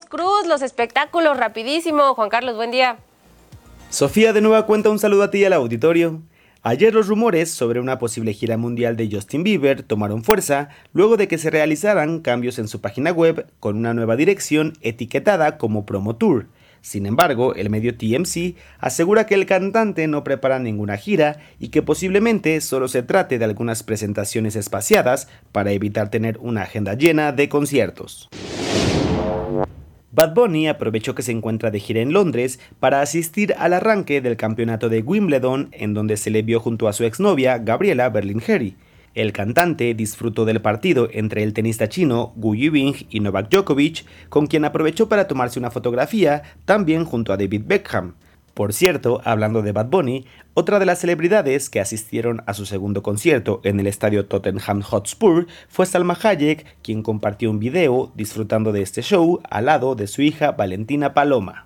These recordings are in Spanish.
Cruz, los espectáculos, rapidísimo. Juan Carlos, buen día. Sofía, de nueva cuenta, un saludo a ti y al auditorio. Ayer los rumores sobre una posible gira mundial de Justin Bieber tomaron fuerza luego de que se realizaran cambios en su página web con una nueva dirección etiquetada como Promo Tour. Sin embargo, el medio TMZ asegura que el cantante no prepara ninguna gira y que posiblemente solo se trate de algunas presentaciones espaciadas para evitar tener una agenda llena de conciertos. Bad Bunny aprovechó que se encuentra de gira en Londres para asistir al arranque del campeonato de Wimbledon, en donde se le vio junto a su exnovia Gabriela Berlingeri. El cantante disfrutó del partido entre el tenista chino Gu Yibing y Novak Djokovic, con quien aprovechó para tomarse una fotografía también junto a David Beckham. Por cierto, hablando de Bad Bunny, otra de las celebridades que asistieron a su segundo concierto en el estadio Tottenham Hotspur fue Salma Hayek, quien compartió un video disfrutando de este show al lado de su hija Valentina Paloma.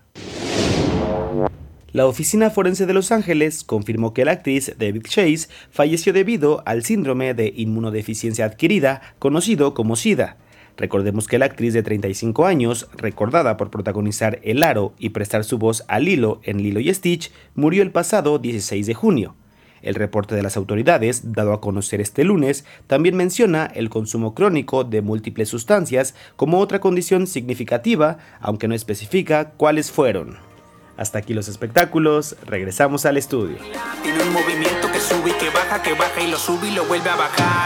La Oficina Forense de Los Ángeles confirmó que la actriz David Chase falleció debido al síndrome de inmunodeficiencia adquirida, conocido como SIDA. Recordemos que la actriz de 35 años, recordada por protagonizar El Aro y prestar su voz a Lilo en Lilo y Stitch, murió el pasado 16 de junio. El reporte de las autoridades, dado a conocer este lunes, también menciona el consumo crónico de múltiples sustancias como otra condición significativa, aunque no especifica cuáles fueron. Hasta aquí los espectáculos, regresamos al estudio. Tiene un movimiento que sube y que baja y lo sube y lo vuelve a bajar.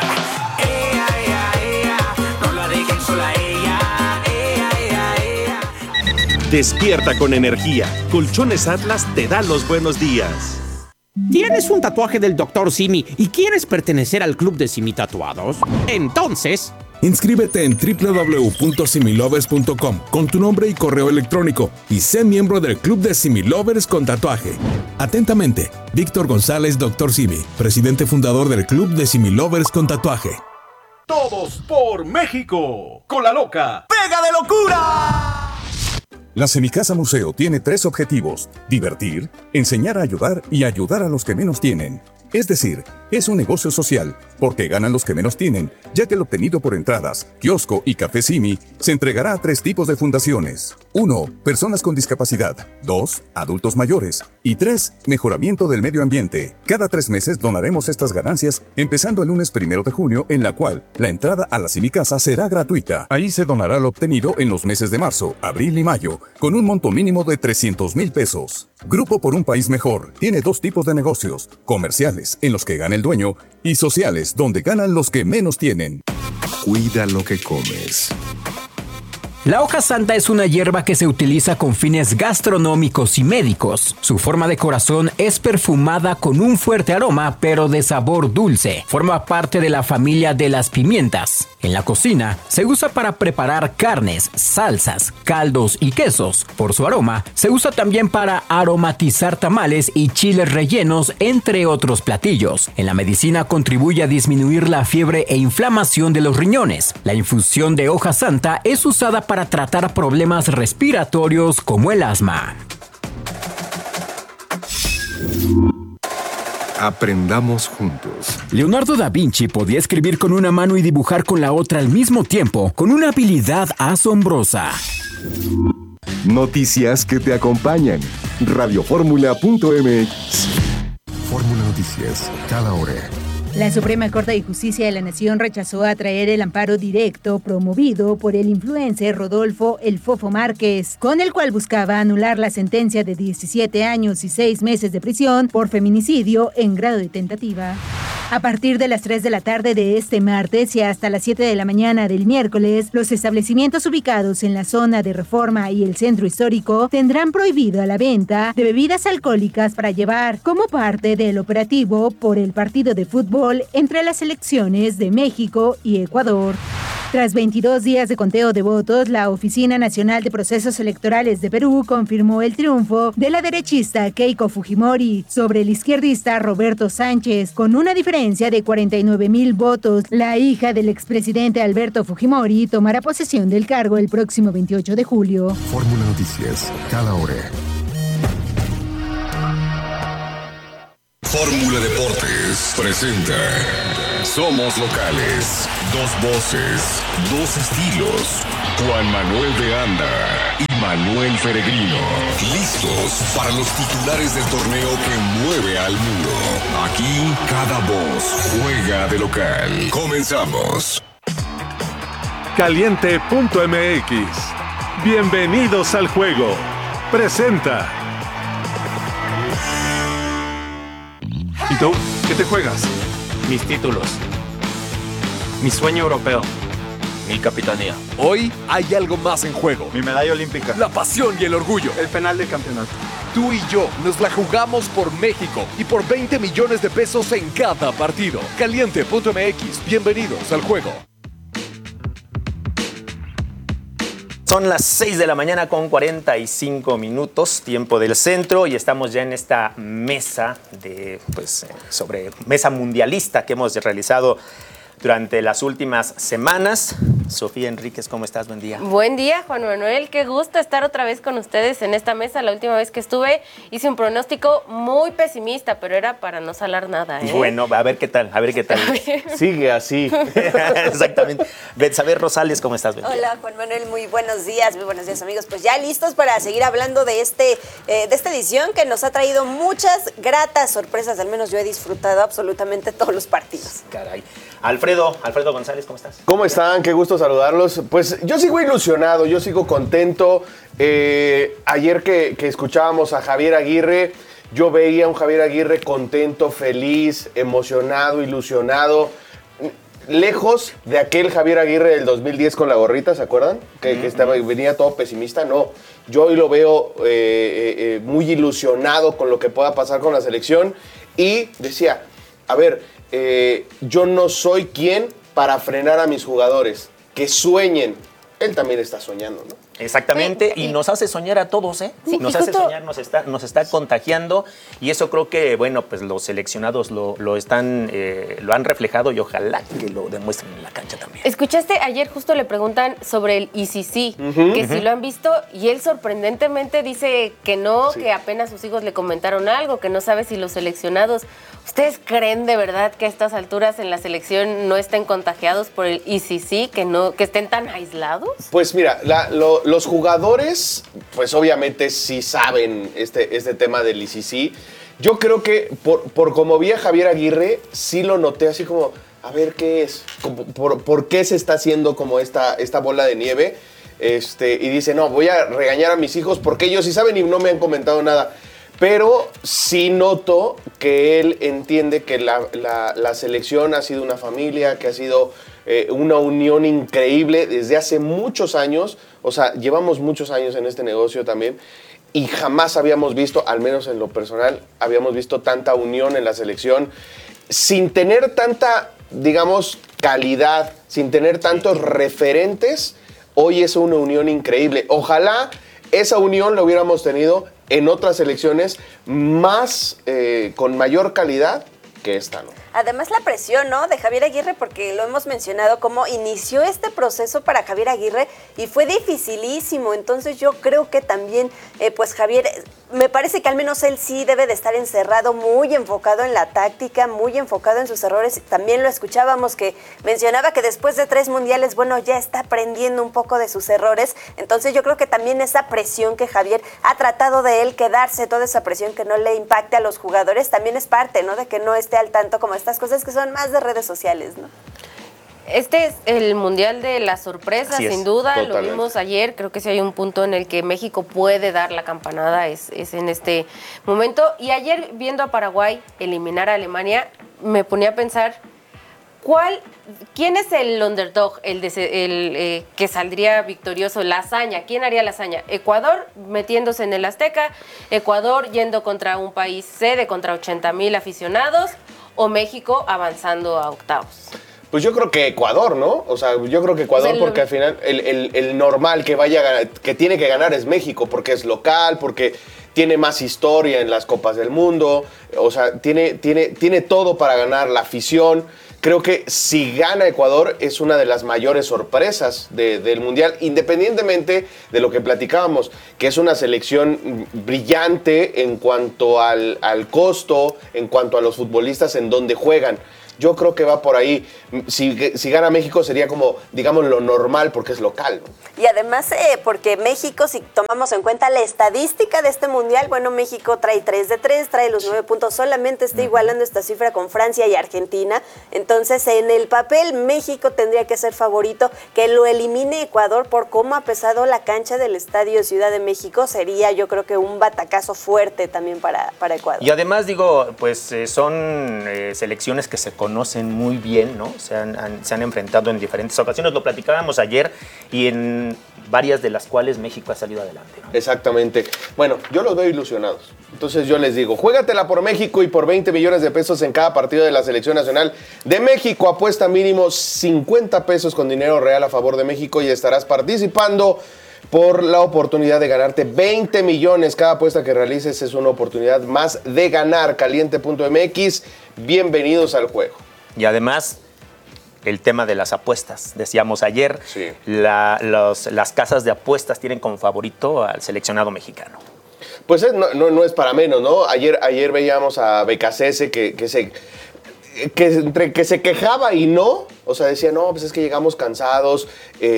No la dejen sola ella. Despierta con energía. Colchones Atlas te da los buenos días. ¿Tienes un tatuaje del Dr. Simi y quieres pertenecer al club de Simi Tatuados? Entonces, inscríbete en www.similovers.com con tu nombre y correo electrónico y sé miembro del club de Similovers con tatuaje. Atentamente, Víctor González, Dr. Simi, presidente fundador del club de Similovers con tatuaje. Todos por México, con la loca ¡Pega de locura! La Semicasa Museo tiene 3 objetivos: divertir, enseñar a ayudar y ayudar a los que menos tienen. Es decir, es un negocio social, porque ganan los que menos tienen, ya que el obtenido por entradas, kiosco y café Simi se entregará a 3 tipos de fundaciones. 1. Personas con discapacidad. 2. Adultos mayores. Y 3. Mejoramiento del medio ambiente. Cada 3 meses donaremos estas ganancias, empezando el lunes 1 de junio, en la cual la entrada a la Semicasa será gratuita. Ahí se donará lo obtenido en los meses de marzo, abril y mayo, con un monto mínimo de 300,000 pesos. Grupo por un País Mejor tiene 2 tipos de negocios: comerciales, en los que gana el dueño, y sociales, donde ganan los que menos tienen. Cuida lo que comes. La hoja santa es una hierba que se utiliza con fines gastronómicos y médicos. Su forma de corazón es perfumada con un fuerte aroma, pero de sabor dulce. Forma parte de la familia de las pimientas. En la cocina, se usa para preparar carnes, salsas, caldos y quesos. Por su aroma, se usa también para aromatizar tamales y chiles rellenos, entre otros platillos. En la medicina contribuye a disminuir la fiebre e inflamación de los riñones. La infusión de hoja santa es usada para tratar problemas respiratorios como el asma. Aprendamos juntos. Leonardo da Vinci podía escribir con una mano y dibujar con la otra al mismo tiempo, con una habilidad asombrosa. Noticias que te acompañan. Radioformula.mx. Fórmula Noticias, cada hora. La Suprema Corte de Justicia de la Nación rechazó atraer el amparo directo promovido por el influencer Rodolfo El Fofo Márquez, con el cual buscaba anular la sentencia de 17 años y 6 meses de prisión por feminicidio en grado de tentativa. A partir de las 3 de la tarde de este martes y hasta las 7 de la mañana del miércoles, los establecimientos ubicados en la zona de Reforma y el Centro Histórico tendrán prohibida la venta de bebidas alcohólicas para llevar como parte del operativo por el partido de fútbol entre las selecciones de México y Ecuador. Tras 22 días de conteo de votos, la Oficina Nacional de Procesos Electorales de Perú confirmó el triunfo de la derechista Keiko Fujimori sobre el izquierdista Roberto Sánchez, con una diferencia de 49,000 votos. La hija del expresidente Alberto Fujimori tomará posesión del cargo el próximo 28 de julio. Fórmula Noticias, cada hora. Fórmula Deportes presenta Somos Locales, 2 voces, 2 estilos. Juan Manuel de Anda y Manuel Peregrino. Listos para los titulares del torneo que mueve al mundo. Aquí cada voz juega de local. Comenzamos. Caliente.mx. Bienvenidos al juego. Presenta. ¿Y tú? ¿Qué te juegas? Mis títulos. Mi sueño europeo. Mi capitanía. Hoy hay algo más en juego. Mi medalla olímpica. La pasión y el orgullo. El penal del campeonato. Tú y yo nos la jugamos por México y por 20 millones de pesos en cada partido. Caliente.mx. Bienvenidos al juego. Son las 6 de la mañana con 45 minutos, tiempo del centro, y estamos ya en esta mesa sobre mesa mundialista que hemos realizado durante las últimas semanas. Sofía Enríquez, ¿cómo estás? Buen día. Buen día, Juan Manuel. Qué gusto estar otra vez con ustedes en esta mesa. La última vez que estuve hice un pronóstico muy pesimista, pero era para no salar nada, ¿eh? Bueno, a ver qué tal. Sigue así. Exactamente. Betsabe Rosales, ¿cómo estás? Hola, Juan Manuel. Muy buenos días, amigos. Pues ya listos para seguir hablando de esta edición que nos ha traído muchas gratas sorpresas. Al menos yo he disfrutado absolutamente todos los partidos. Caray. Alfredo González, ¿cómo estás? ¿Cómo están? Qué gusto saludarlos. Pues yo sigo ilusionado, yo sigo contento. Ayer que escuchábamos a Javier Aguirre, yo veía a un Javier Aguirre contento, feliz, emocionado, ilusionado. Lejos de aquel Javier Aguirre del 2010 con la gorrita, ¿se acuerdan? Que venía todo pesimista. No, yo hoy lo veo muy ilusionado con lo que pueda pasar con la selección. Y decía, a ver, yo no soy quien para frenar a mis jugadores, que sueñen. Él también está soñando, ¿no? Exactamente, y nos hace soñar a todos, ¿eh? Sí, nos hace soñar, nos está contagiando, y eso creo que, bueno, pues los seleccionados lo han reflejado, y ojalá que lo demuestren en la cancha también. ¿Escuchaste? Ayer justo le preguntan sobre el ICC, que si lo han visto, y él sorprendentemente dice que no, que apenas sus hijos le comentaron algo, que no sabe si los seleccionados. ¿Ustedes creen de verdad que a estas alturas en la selección no estén contagiados por el ICC, que estén tan aislados? Pues mira, los jugadores, pues obviamente sí saben este tema del ICC. Yo creo que por como vi a Javier Aguirre, sí lo noté así como, a ver qué es, por qué se está haciendo como esta bola de nieve. Y dice, no, voy a regañar a mis hijos porque ellos sí saben y no me han comentado nada. Pero sí noto que él entiende que la selección ha sido una familia, que ha sido una unión increíble desde hace muchos años. O sea, llevamos muchos años en este negocio también y jamás habíamos visto, al menos en lo personal, habíamos visto tanta unión en la selección sin tener tanta, digamos, calidad, sin tener tantos referentes. Hoy es una unión increíble. Ojalá esa unión la hubiéramos tenido en otras selecciones más, con mayor calidad que esta, ¿no? Además la presión, ¿no?, de Javier Aguirre, porque lo hemos mencionado, cómo inició este proceso para Javier Aguirre y fue dificilísimo. Entonces yo creo que también, pues Javier, me parece que al menos él sí debe de estar encerrado, muy enfocado en la táctica, muy enfocado en sus errores. También lo escuchábamos que mencionaba que después de 3 mundiales, bueno, ya está aprendiendo un poco de sus errores. Entonces yo creo que también esa presión que Javier ha tratado de él quedarse, toda esa presión que no le impacte a los jugadores, también es parte, ¿no?, de que no esté al tanto como estas cosas que son más de redes sociales, ¿no? Este es el mundial de las sorpresas, sin duda. Totalmente. Lo vimos ayer. Creo que sí hay un punto en el que México puede dar la campanada, es en este momento. Y ayer, viendo a Paraguay eliminar a Alemania, me ponía a pensar, ¿quién es el underdog, el que saldría victorioso? La hazaña. ¿Quién haría la hazaña? ¿Ecuador metiéndose en el Azteca? ¿Ecuador yendo contra un país sede, contra 80,000 aficionados? ¿O México avanzando a octavos? Pues yo creo que Ecuador, ¿no? O sea, yo creo que Ecuador, porque al final el normal que tiene que ganar es México, porque es local, porque tiene más historia en las Copas del Mundo, o sea, tiene todo para ganar, la afición. Creo que si gana Ecuador es una de las mayores sorpresas del Mundial, independientemente de lo que platicábamos, que es una selección brillante en cuanto al costo, en cuanto a los futbolistas en donde juegan. Yo creo que va por ahí. Si gana México sería como, digamos, lo normal porque es local, ¿no? Y además, porque México, si tomamos en cuenta la estadística de este mundial, bueno, México trae 3 de 3, trae los 9 puntos, solamente está igualando esta cifra con Francia y Argentina. Entonces, en el papel, México tendría que ser favorito. Que lo elimine Ecuador por cómo ha pesado la cancha del Estadio Ciudad de México sería, yo creo que un batacazo fuerte también para Ecuador. Y además, digo, pues son selecciones que se conocen muy bien, ¿no? Se han enfrentado en diferentes ocasiones, lo platicábamos ayer, y en varias de las cuales México ha salido adelante, ¿no? Exactamente. Bueno, yo los veo ilusionados. Entonces yo les digo, juégatela por México y por 20 millones de pesos en cada partido de la Selección Nacional de México. Apuesta mínimo 50 pesos con dinero real a favor de México y estarás participando por la oportunidad de ganarte 20 millones. Cada apuesta que realices es una oportunidad más de ganar. Caliente.mx, bienvenidos al juego. Y además, el tema de las apuestas. Decíamos ayer, sí, las casas de apuestas tienen como favorito al seleccionado mexicano. Pues no es para menos, ¿no? Ayer veíamos a Becasese que se quejaba y no, o sea, decía, no, pues es que llegamos cansados,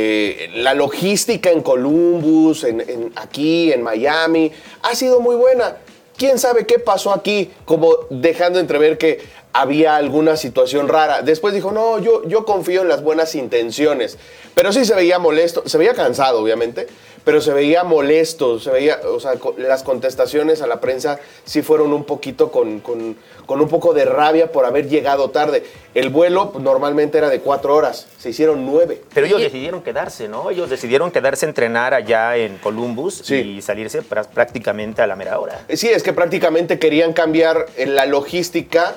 la logística en Columbus, aquí, en Miami, ha sido muy buena. ¿Quién sabe qué pasó aquí? Como dejando entrever que había alguna situación rara. Después dijo, no, yo confío en las buenas intenciones. Pero sí se veía molesto, se veía cansado, obviamente, pero se veía molesto, se veía, o sea, las contestaciones a la prensa sí fueron un poquito con un poco de rabia por haber llegado tarde. El vuelo normalmente era de 4 horas, se hicieron 9. Pero ellos decidieron quedarse, ¿no? Ellos decidieron quedarse a entrenar allá en Columbus, sí, y salirse prácticamente a la mera hora. Sí, es que prácticamente querían cambiar la logística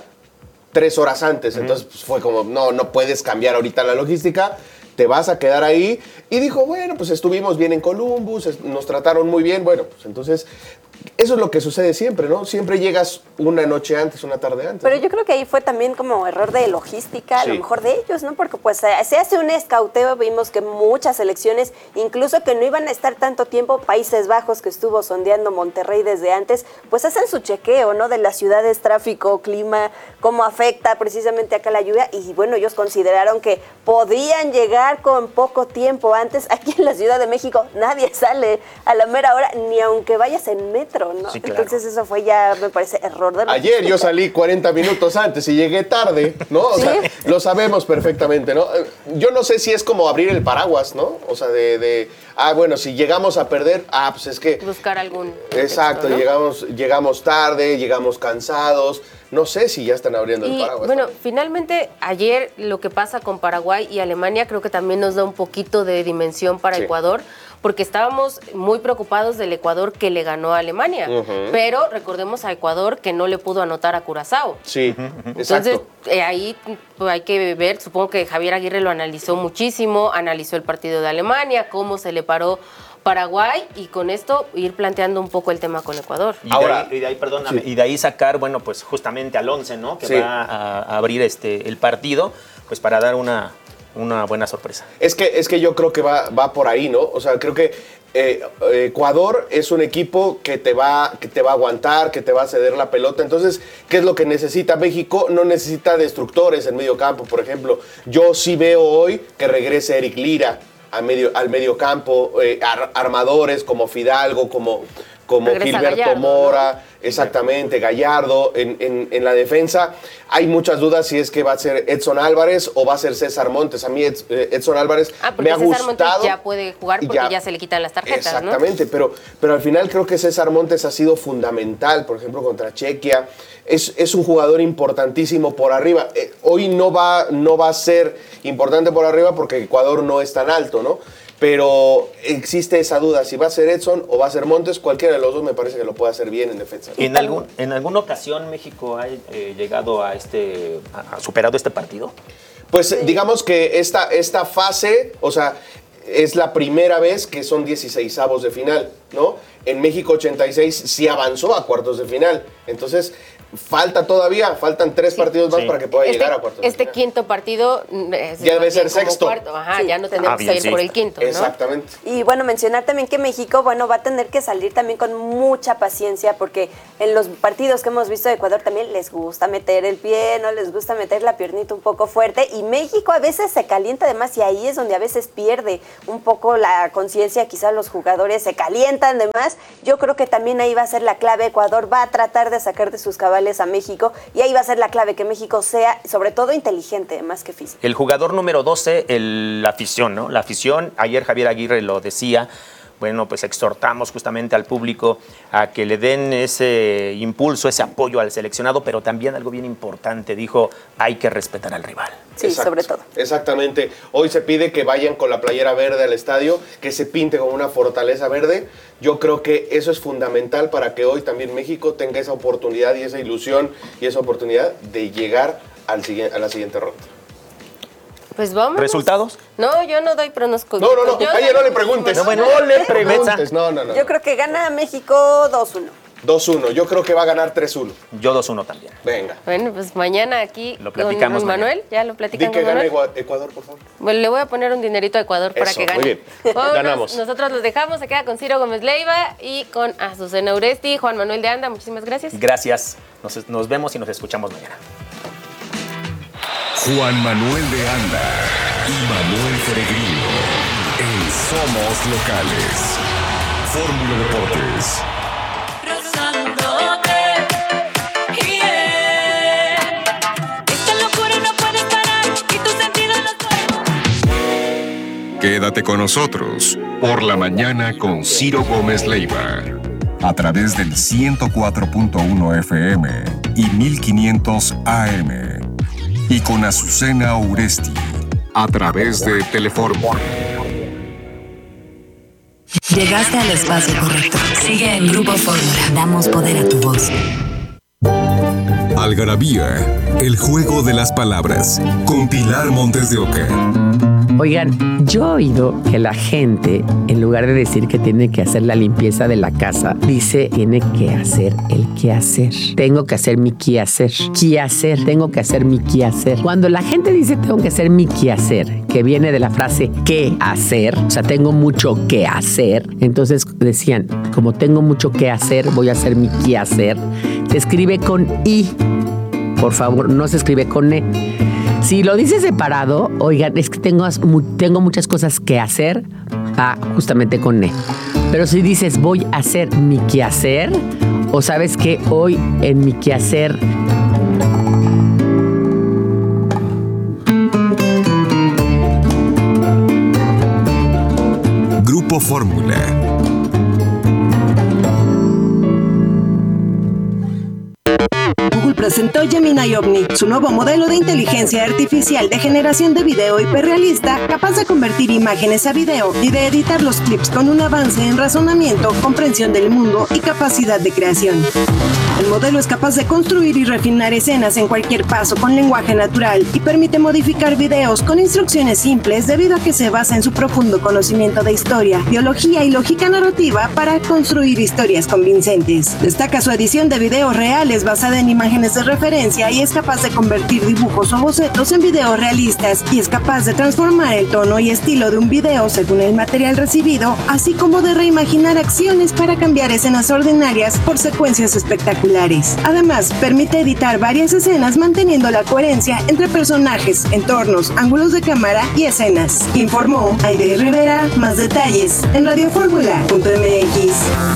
3 horas antes. Entonces pues, fue como, no puedes cambiar ahorita la logística, te vas a quedar ahí. Y dijo, bueno, pues estuvimos bien en Columbus, nos trataron muy bien. Bueno, pues entonces, eso es lo que sucede siempre, ¿no? Siempre llegas una noche antes, una tarde antes. Pero yo creo que ahí fue también como error de logística, a lo mejor de ellos, ¿no? Porque pues se hace un escauteo, vimos que muchas selecciones, incluso que no iban a estar tanto tiempo, Países Bajos, que estuvo sondeando Monterrey desde antes, pues hacen su chequeo, ¿no? De las ciudades, tráfico, clima, cómo afecta precisamente acá la lluvia. Y bueno, ellos consideraron que podían llegar con poco tiempo antes. Aquí en la Ciudad de México nadie sale a la mera hora, ni aunque vayas en metro, ¿no? Sí, claro. Entonces eso fue ya, me parece, error de logística. Ayer yo salí 40 minutos antes y llegué tarde, ¿no? O sea, lo sabemos perfectamente, ¿no? Yo no sé si es como abrir el paraguas, ¿no? O sea, bueno, si llegamos a perder, pues es que... Buscar algún... Exacto, ¿no? Llegamos tarde, llegamos cansados. No sé si ya están abriendo el paraguas. Bueno, finalmente, ayer lo que pasa con Paraguay y Alemania creo que también nos da un poquito de dimensión para Ecuador, porque estábamos muy preocupados del Ecuador que le ganó a Alemania, pero recordemos a Ecuador que no le pudo anotar a Curazao. Sí, entonces ahí pues, hay que ver, supongo que Javier Aguirre lo analizó muchísimo, analizó el partido de Alemania, cómo se le paró Paraguay, y con esto ir planteando un poco el tema con Ecuador. Y de ahí sacar, bueno, pues justamente al 11, ¿no? Que va a abrir el partido, pues para dar una buena sorpresa. Es que yo creo que va por ahí, ¿no? O sea, creo que Ecuador es un equipo que te va a aguantar, que te va a ceder la pelota. Entonces, ¿qué es lo que necesita México? No necesita destructores en medio campo, por ejemplo. Yo sí veo hoy que regrese Eric Lira al medio campo, armadores como Fidalgo, como Gilberto Gallardo, Mora, ¿no? Exactamente, Gallardo. En la defensa hay muchas dudas si es que va a ser Edson Álvarez o va a ser César Montes. A mí Edson Álvarez me ha César gustado. Montes ya puede jugar porque ya se le quitan las tarjetas, exactamente, ¿no? Pero al final creo que César Montes ha sido fundamental, por ejemplo, contra Chequia. Es un jugador importantísimo por arriba. Hoy no va a ser importante por arriba porque Ecuador no es tan alto, ¿no? Pero existe esa duda, si va a ser Edson o va a ser Montes, cualquiera de los dos me parece que lo puede hacer bien en defensa. ¿En alguna ocasión México ha llegado ha superado este partido? Pues digamos que esta fase, o sea, es la primera vez que son 16avos de final, ¿no? En México 86 sí avanzó a cuartos de final. Entonces, faltan 3 partidos más para que pueda llegar a cuartos. Este quinto partido ya debe ser sexto. Cuarto. Ajá, ya no tendremos que ir por el quinto, ¿no? Exactamente. Y bueno, mencionar también que México, bueno, va a tener que salir también con mucha paciencia, porque en los partidos que hemos visto de Ecuador también les gusta meter el pie, no les gusta meter la piernita un poco fuerte, y México a veces se calienta además, y ahí es donde a veces pierde un poco la conciencia, quizás los jugadores se calientan de más. Yo creo que también ahí va a ser la clave. Ecuador va a tratar de sacar de sus cabales a México, y ahí va a ser la clave, que México sea sobre todo inteligente más que físico. El jugador número 12, la afición, ¿no? La afición, ayer Javier Aguirre lo decía, bueno, pues exhortamos justamente al público a que le den ese impulso, ese apoyo al seleccionado, pero también algo bien importante, dijo, hay que respetar al rival. Sí, exacto, sobre todo. Exactamente. Hoy se pide que vayan con la playera verde al estadio, que se pinte con una fortaleza verde. Yo creo que eso es fundamental para que hoy también México tenga esa oportunidad y esa ilusión y esa oportunidad de llegar a la siguiente ronda. Pues vamos. ¿Resultados? No, yo no doy pronóstico. No, ayer no le preguntes. No le preguntes. No. Yo creo que gana México 2-1. 2-1. Yo creo que va a ganar 3-1. Yo 2-1 también. Venga. Bueno, pues mañana aquí lo platicamos con Manuel. Ya lo platicamos. Di que gane Ecuador, por favor. Bueno, le voy a poner un dinerito a Ecuador para que gane. Muy bien. Ganamos. Nosotros los dejamos. Se queda con Ciro Gómez Leiva y con Azucena Uresti, Juan Manuel de Anda. Muchísimas gracias. Gracias. Nos vemos y nos escuchamos mañana. Juan Manuel de Anda y Manuel Peregrino en Somos Locales. Fórmula Deportes. Quédate con nosotros por la mañana con Ciro Gómez Leiva a través del 104.1 FM y 1500 AM y con Azucena Uresti a través de Telefórmula. Llegaste al espacio correcto. Sigue en Grupo Fórmula. Damos poder a tu voz. Algarabía, el juego de las palabras, con Pilar Montes de Oca. Oigan, yo he oído que la gente, en lugar de decir que tiene que hacer la limpieza de la casa, dice tiene que hacer el quehacer. Tengo que hacer mi quehacer. Quehacer, tengo que hacer mi quehacer. Cuando la gente dice tengo que hacer mi quehacer, que viene de la frase qué hacer, o sea, tengo mucho que hacer, entonces decían, como tengo mucho que hacer, voy a hacer mi quehacer. Se escribe con I, por favor, no se escribe con E. Si lo dices separado, oigan, es que tengo muchas cosas que hacer, justamente con E. Pero si dices voy a hacer mi quehacer, o sabes que hoy en mi quehacer Grupo Fórmula. Presentó Gemini Omni, su nuevo modelo de inteligencia artificial de generación de video hiperrealista, capaz de convertir imágenes a video y de editar los clips con un avance en razonamiento, comprensión del mundo y capacidad de creación. El modelo es capaz de construir y refinar escenas en cualquier paso con lenguaje natural y permite modificar videos con instrucciones simples debido a que se basa en su profundo conocimiento de historia, biología y lógica narrativa para construir historias convincentes. Destaca su edición de videos reales basada en imágenes de referencia y es capaz de convertir dibujos o bocetos en videos realistas y es capaz de transformar el tono y estilo de un video según el material recibido, así como de reimaginar acciones para cambiar escenas ordinarias por secuencias espectaculares. Además, permite editar varias escenas manteniendo la coherencia entre personajes, entornos, ángulos de cámara y escenas. Informó Aide Rivera. Más detalles en radioformula.mx.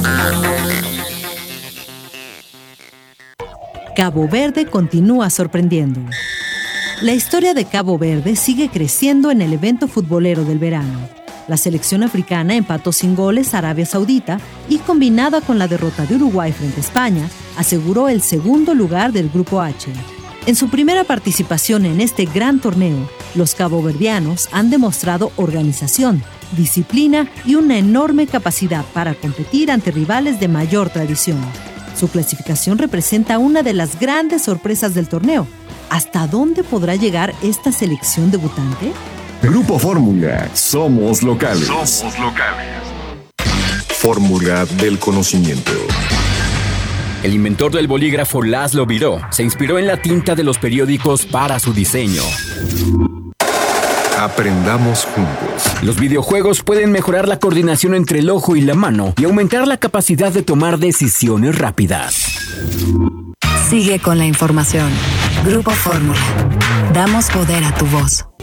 Cabo Verde continúa sorprendiendo. La historia de Cabo Verde sigue creciendo en el evento futbolero del verano. La selección africana empató sin goles a Arabia Saudita y, combinada con la derrota de Uruguay frente a España, aseguró el segundo lugar del Grupo H. En su primera participación en este gran torneo, los caboverdianos han demostrado organización, disciplina y una enorme capacidad para competir ante rivales de mayor tradición. Su clasificación representa una de las grandes sorpresas del torneo. ¿Hasta dónde podrá llegar esta selección debutante? Grupo Fórmula. Somos locales. Somos locales. Fórmula del conocimiento. El inventor del bolígrafo Laszlo Biró se inspiró en la tinta de los periódicos para su diseño. Aprendamos juntos. Los videojuegos pueden mejorar la coordinación entre el ojo y la mano y aumentar la capacidad de tomar decisiones rápidas. Sigue con la información. Grupo Fórmula. Damos poder a tu voz.